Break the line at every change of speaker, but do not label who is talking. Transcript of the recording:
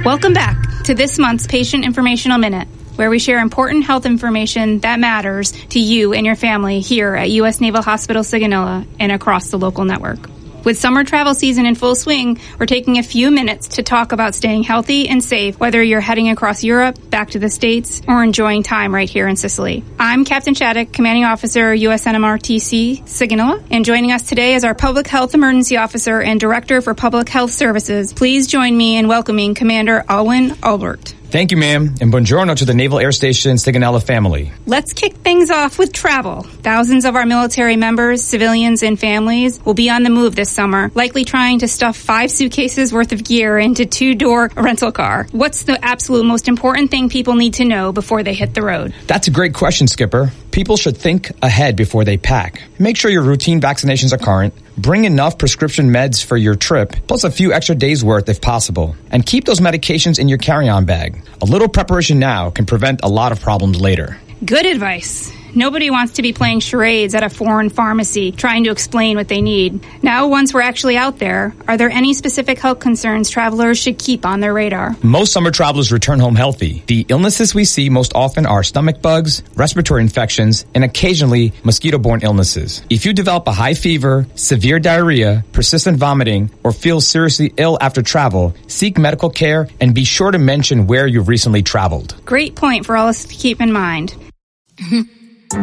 Welcome back to this month's Patient Informational Minute, where we share important health information that matters to you and your family here at U.S. Naval Hospital Sigonella and across the local network. With summer travel season in full swing, we're taking a few minutes to talk about staying healthy and safe, whether you're heading across Europe, back to the States, or enjoying time right here in Sicily. I'm Captain Shattuck, Commanding Officer, USNMRTC Sigonella, and joining us today is our Public Health Emergency Officer and Director for Public Health Services. Please join me in welcoming Commander Alwyn Albert.
Thank you, ma'am, and buongiorno to the Naval Air Station Sigonella family.
Let's kick things off with travel. Thousands of our military members, civilians, and families will be on the move this summer, likely trying to stuff 5 suitcases worth of gear into 2-door rental car. What's the absolute most important thing people need to know before they hit the road?
That's a great question, Skipper. People should think ahead before they pack. Make sure your routine vaccinations are current. Bring enough prescription meds for your trip, plus a few extra days' worth if possible. And keep those medications in your carry-on bag. A little preparation now can prevent a lot of problems later.
Good advice. Nobody wants to be playing charades at a foreign pharmacy trying to explain what they need. Now, once we're actually out there, are there any specific health concerns travelers should keep on their radar?
Most summer travelers return home healthy. The illnesses we see most often are stomach bugs, respiratory infections, and occasionally mosquito-borne illnesses. If you develop a high fever, severe diarrhea, persistent vomiting, or feel seriously ill after travel, seek medical care and be sure to mention where you've recently traveled.
Great point for all us to keep in mind.